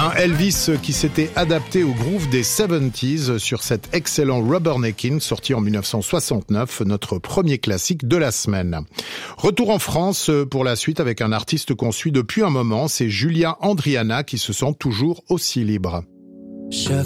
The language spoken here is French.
Un Elvis qui s'était adapté au groove des 70s sur cet excellent Rubberneckin sorti en 1969, notre premier classique de la semaine. Retour en France pour la suite avec un artiste qu'on suit depuis un moment, c'est Julia Andriana qui se sent toujours aussi libre. Chaque